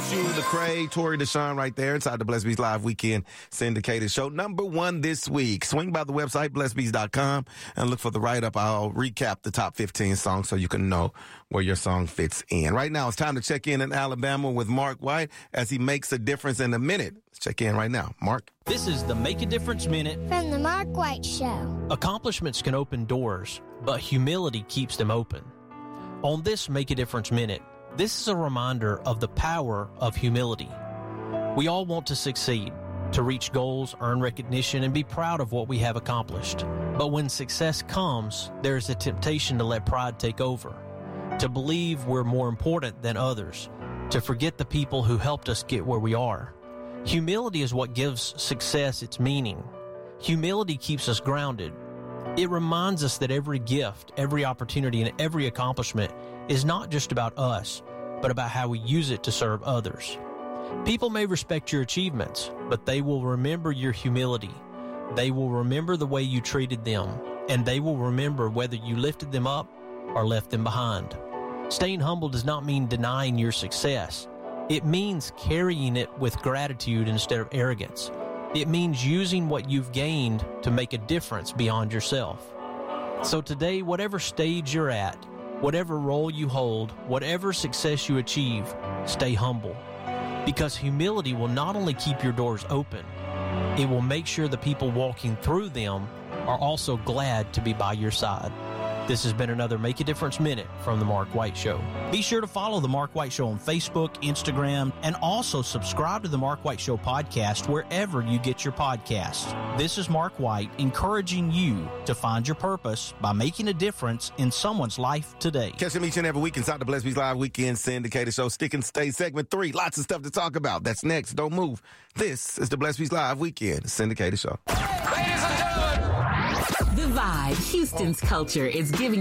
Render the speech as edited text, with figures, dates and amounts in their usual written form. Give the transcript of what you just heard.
you, Lecrae, Tori Deshawn right there inside the Blessed Beats Live Weekend syndicated show. Number one this week. Swing by the website, blessedbeats.com, and look for the write-up. I'll recap the top 15 songs so you can know where your song fits in. Right now, it's time to check in Alabama with Mark White as he makes a difference in a minute. Let's check in right now. Mark? This is the Make a Difference Minute from the Mark White Show. Accomplishments can open doors, but humility keeps them open. On this Make a Difference Minute, this is a reminder of the power of humility. We all want to succeed, to reach goals, earn recognition, and be proud of what we have accomplished. But when success comes, there is a temptation to let pride take over, to believe we're more important than others, to forget the people who helped us get where we are. Humility is what gives success its meaning. Humility keeps us grounded. It reminds us that every gift, every opportunity, and every accomplishment is not just about us, but about how we use it to serve others. People may respect your achievements, but they will remember your humility. They will remember the way you treated them, and they will remember whether you lifted them up or left them behind. Staying humble does not mean denying your success. It means carrying it with gratitude instead of arrogance. It means using what you've gained to make a difference beyond yourself. So today, whatever stage you're at, whatever role you hold, whatever success you achieve, stay humble. Because humility will not only keep your doors open, it will make sure the people walking through them are also glad to be by your side. This has been another Make a Difference Minute from The Mark White Show. Be sure to follow The Mark White Show on Facebook, Instagram, and also subscribe to The Mark White Show podcast wherever you get your podcasts. This is Mark White encouraging you to find your purpose by making a difference in someone's life today. Catch them each and every week inside the Blessed Beats Live Weekend syndicated show. Stick and Stay segment 3. Lots of stuff to talk about. That's next. Don't move. This is the Blessed Beats Live Weekend syndicated show. Ladies and gentlemen, The Vibe, Houston's culture, is giving